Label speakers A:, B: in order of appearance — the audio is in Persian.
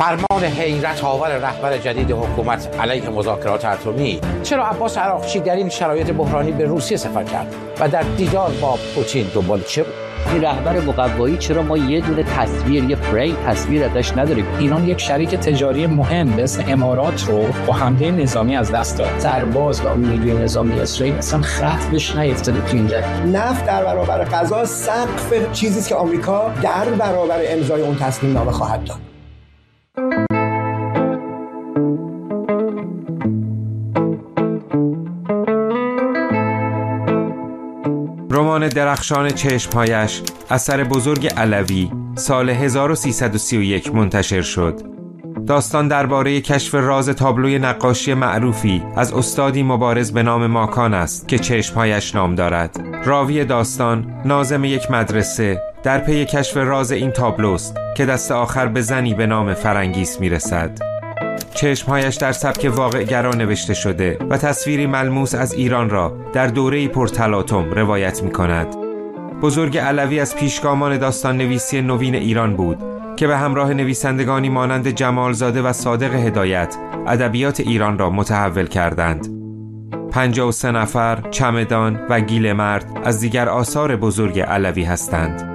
A: فرمان حیرت آور رهبر جدید حکومت علیه مذاکرات اتمی. چرا عباس عراقچی در این شرایط بحرانی به روسیه سفر کرد و در دیدار با پوتین دنبال چه بود؟
B: این رهبر مقوایی چرا ما یه دونه تصویر، یه فریم تصویر ازش نداریم؟
C: ایران یک شریک تجاری مهم به اسم امارات رو با حمله نظامی از دست داد.
B: سرباز و نیروی نظامی اسرائیل اصلا خط بهش نیفتاده تو این جنگ.
D: نفت در برابر غذا سقف چیزی است که آمریکا در برابر امضای اون تصمیم نامه خواهد داد.
E: رمان درخشان چشمهایش اثر بزرگ علوی سال 1331 منتشر شد. داستان درباره کشف راز تابلوی نقاشی معروفی از استادی مبارز به نام ماکان است که چشمهایش نام دارد. راوی داستان ناظم یک مدرسه در پی کشف راز این تابلوست که دست آخر به زنی به نام فرنگیس میرسد. چشمهایش در سبک واقع‌گرا نوشته شده و تصویری ملموس از ایران را در دوره‌ای پرتلاطم روایت می‌کند. بزرگ علوی از پیشگامان داستان نویسی نوین ایران بود که به همراه نویسندگانی مانند جمالزاده و صادق هدایت ادبیات ایران را متحول کردند. 53 نفر، چمدان و گیل مرد از دیگر آثار بزرگ علوی هستند.